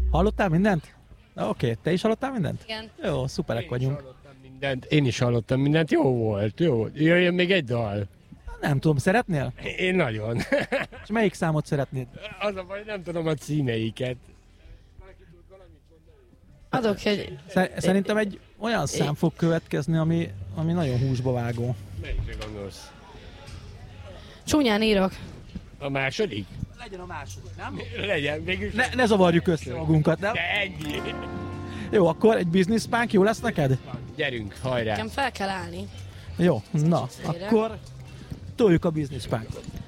Hallottál mindent? Oké, te is hallottál mindent? Igen. Jó, szuperek vagyunk. Én is hallottam mindent, jó volt, jó. Jöjjön még egy dal. Nem tudom, szeretnél? Én nagyon. És melyik számot szeretnéd? Az a baj, nem tudom a címeiket. Adok egy... Szerintem egy olyan szám fog következni, ami nagyon húsba vágó. Melyikre gondolsz? Csúnyán írok. A második? Legyen a második, nem? Legyen, végül. Ne zavarjuk össze magunkat, nem? De ennyi. Jó, akkor egy business punk jó lesz neked? Gyerünk, hajrá. Nekem fel kell állni. Jó, na, Félre. akkor toljuk a business punkot.